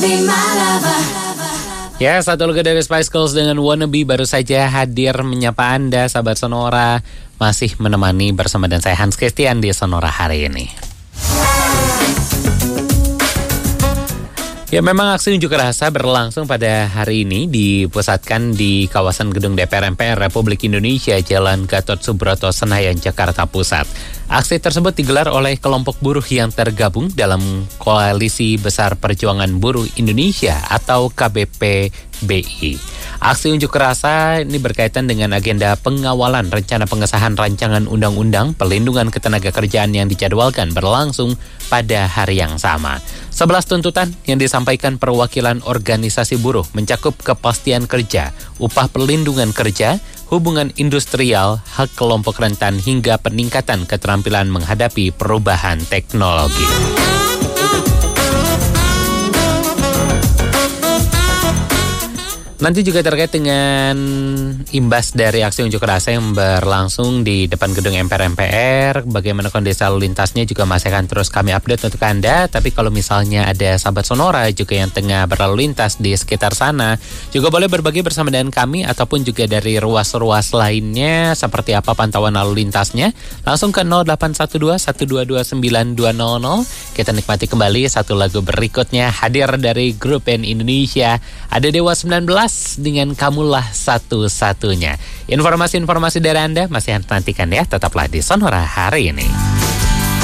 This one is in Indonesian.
Ya, satu lagu dari Spice Girls dengan Wannabe baru saja hadir menyapa Anda, sahabat Sonora. Masih menemani bersama dan saya Hans Christian di Sonora hari ini. Ya, memang aksi unjuk rasa berlangsung pada hari ini dipusatkan di kawasan gedung DPR MPR Republik Indonesia, Jalan Gatot Subroto, Senayan, Jakarta Pusat. Aksi tersebut digelar oleh kelompok buruh yang tergabung dalam Koalisi Besar Perjuangan Buruh Indonesia atau KBPBI. Aksi unjuk rasa ini berkaitan dengan agenda pengawalan rencana pengesahan rancangan undang-undang pelindungan ketenagakerjaan yang dijadwalkan berlangsung pada hari yang sama. 11 tuntutan yang disampaikan perwakilan organisasi buruh mencakup kepastian kerja, upah perlindungan kerja, hubungan industrial, hak kelompok rentan hingga peningkatan keterampilan menghadapi perubahan teknologi. Nanti juga terkait dengan imbas dari aksi unjuk rasa yang berlangsung di depan gedung MPR, bagaimana kondisi lalu lintasnya juga masih akan terus kami update untuk Anda. Tapi kalau misalnya ada sahabat Sonora juga yang tengah berlalu lintas di sekitar sana, juga boleh berbagi bersama dengan kami ataupun juga dari ruas-ruas lainnya seperti apa pantauan lalu lintasnya. Langsung ke 0812-1229-200. Kita nikmati kembali satu lagu berikutnya hadir dari grup band Indonesia. Ada Dewa 19 dengan Kamulah Satu-Satunya. Informasi-informasi dari Anda masih nantikan ya, tetaplah di Sonora hari ini.